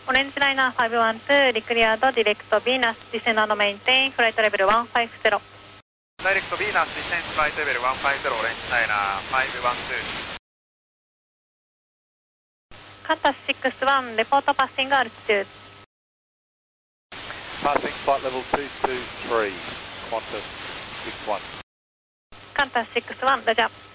Orange Liner 512, declared direct Venus, descend and maintain, flight level 150. Direct Venus, descend flight level 150, Orange Liner 512. Qantas 61, report passing altitude. Passing flight level 223, Qantas 61. Qantas 61, Roger.